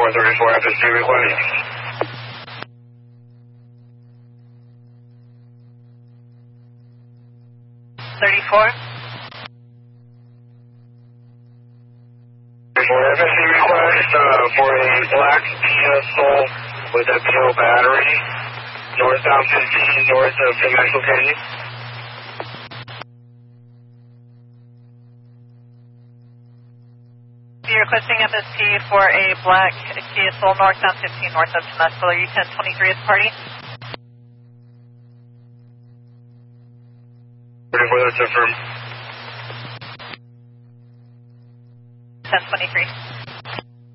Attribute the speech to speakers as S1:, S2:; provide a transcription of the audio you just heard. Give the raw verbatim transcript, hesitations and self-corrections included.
S1: four thirty-four F S T request.
S2: thirty-four.
S1: For F S T request uh, for a black Kia Soul with a P O battery, northbound fifteen, north of New Mexico Canyon.
S2: You're requesting F S T for a black Kia Soul northbound fifteen, north of Temescal. Are you ten twenty-three at the party?
S1: thirty-four, that's affirmed.
S2: ten twenty-three.